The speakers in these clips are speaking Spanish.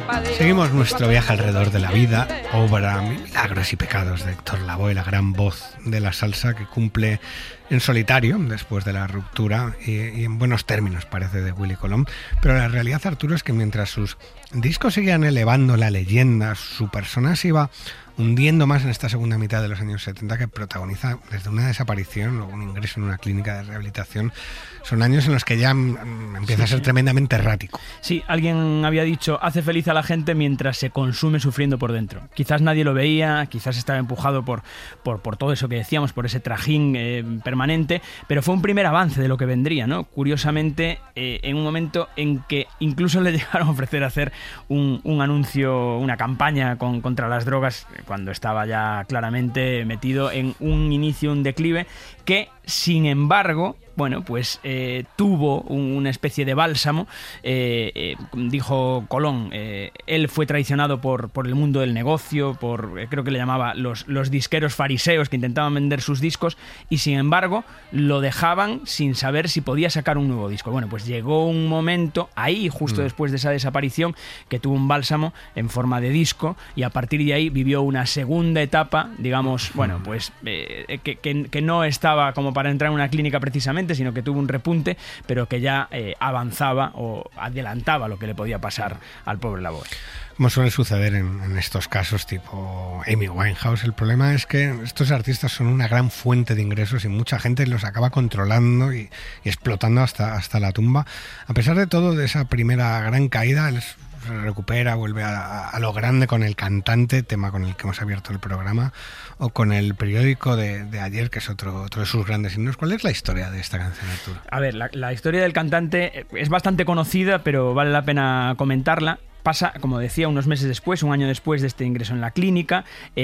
Seguimos nuestro viaje alrededor de la vida, obra, milagros y pecados de Héctor Lavoe, la gran voz de la salsa que cumple en solitario después de la ruptura y en buenos términos parece de Willy Colón. Pero la realidad, Arturo, es que mientras sus discos seguían elevando la leyenda, su persona se iba hundiendo más en esta segunda mitad de los años 70, que protagoniza desde una desaparición, luego un ingreso en una clínica de rehabilitación. Son años en los que ya empieza a ser tremendamente errático. Sí, alguien había dicho, hace feliz a la gente mientras se consume sufriendo por dentro. Quizás nadie lo veía, quizás estaba empujado por todo eso que decíamos, por ese trajín permanente, pero fue un primer avance de lo que vendría, ¿no? Curiosamente, en un momento en que incluso le llegaron a ofrecer hacer un anuncio, una campaña contra las drogas, cuando estaba ya claramente metido en un inicio, un declive, que sin embargo, bueno, pues tuvo una especie de bálsamo. Dijo Colón, él fue traicionado por el mundo del negocio, creo que le llamaba los disqueros fariseos que intentaban vender sus discos, y sin embargo lo dejaban sin saber si podía sacar un nuevo disco. Bueno, pues llegó un momento ahí, justo después de esa desaparición, que tuvo un bálsamo en forma de disco, y a partir de ahí vivió una segunda etapa, digamos, bueno, pues que no estaba como para entrar en una clínica precisamente, sino que tuvo un repunte, pero que ya avanzaba o adelantaba lo que le podía pasar al pobre Lavoe. Como suele suceder en estos casos tipo Amy Winehouse, el problema es que estos artistas son una gran fuente de ingresos y mucha gente los acaba controlando y explotando hasta la tumba. A pesar de todo, de esa primera gran caída, él se recupera, vuelve a lo grande con El Cantante, tema con el que hemos abierto el programa, o con El Periódico de ayer, que es otro de sus grandes himnos. ¿Cuál es la historia de esta canción, Arturo? A ver, la historia del Cantante es bastante conocida, pero vale la pena comentarla. Pasa, como decía, unos meses después, un año después de este ingreso en la clínica,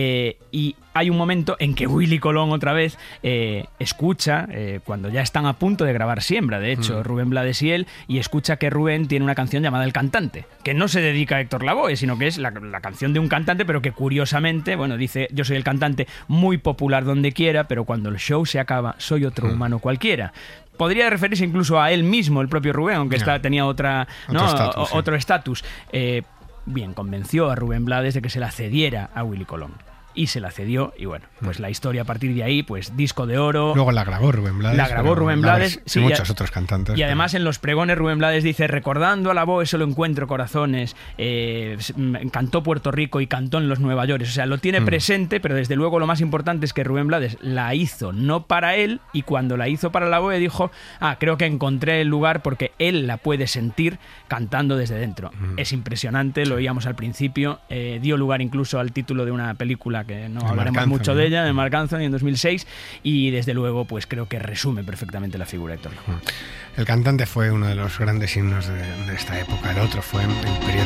y hay un momento en que Willy Colón otra vez escucha, cuando ya están a punto de grabar Siembra, de hecho, Rubén Blades y él, y escucha que Rubén tiene una canción llamada El Cantante, que no se dedica a Héctor Lavoe, sino que es la canción de un cantante, pero que curiosamente, bueno, dice, yo soy el cantante muy popular donde quiera, pero cuando el show se acaba, soy otro humano cualquiera. Podría referirse incluso a él mismo, el propio Rubén, aunque tenía otro estatus. Bien, convenció a Rubén Blades de que se la cediera a Willy Colón. Y se la cedió, y bueno, pues la historia a partir de ahí, pues disco de oro. Luego la grabó Rubén Blades. La grabó Rubén Blades. Sí, muchos otros cantantes. Y además en los pregones Rubén Blades dice, recordando a Lavoe solo encuentro corazones, cantó Puerto Rico y cantó en los Nueva York. O sea, lo tiene presente, pero desde luego lo más importante es que Rubén Blades la hizo no para él, y cuando la hizo para Lavoe dijo, creo que encontré el lugar porque él la puede sentir cantando desde dentro. Es impresionante, lo oíamos al principio, dio lugar incluso al título de una película que no hablaremos mucho de ella, de Marc Anthony en 2006, y desde luego pues creo que resume perfectamente la figura de Héctor Lavoe. El Cantante fue uno de los grandes himnos de esta época. El otro fue El Periódico